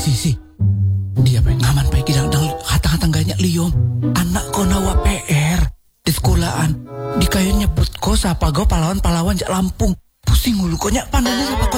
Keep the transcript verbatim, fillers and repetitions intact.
Si si. Dia pe ngaman pe kidang dang hatang-hatang ganya liom. Anak ko nawa P R di sekolahan. Di kayu nyebut ko sapa go pahlawan-pahlawan jak Lampung. Pusing ulu ko nyak pandangnya sapa ko